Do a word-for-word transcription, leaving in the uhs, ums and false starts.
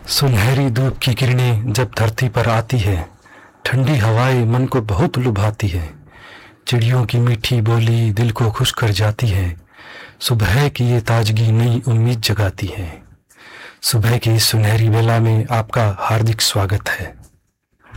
सुनहरी धूप की किरणें जब धरती पर आती है, ठंडी हवाएं मन को बहुत लुभाती है। चिड़ियों की मीठी बोली दिल को खुश कर जाती है। सुबह की ये ताजगी नई उम्मीद जगाती है। सुबह की इस सुनहरी बेला में आपका हार्दिक स्वागत है।